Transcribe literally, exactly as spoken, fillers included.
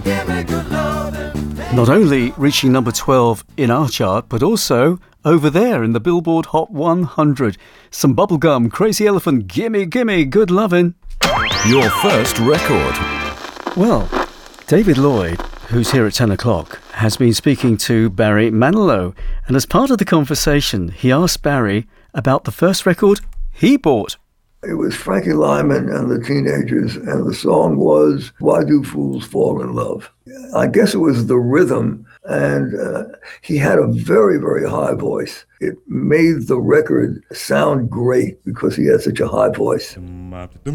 Not only reaching number twelve in our chart, but also over there in the Billboard Hot one hundred. Some bubblegum, Crazy Elephant, Gimme Gimme Good Lovin'. Your first record. Well, David Lloyd, who's here at ten o'clock, has been speaking to Barry Manilow. And as part of the conversation, he asked Barry about the first record he bought. It was Frankie Lyman and the Teenagers, and the song was Why Do Fools Fall in Love? I guess it was the rhythm, and uh, he had a very, very high voice. It made the record sound great because he had such a high voice.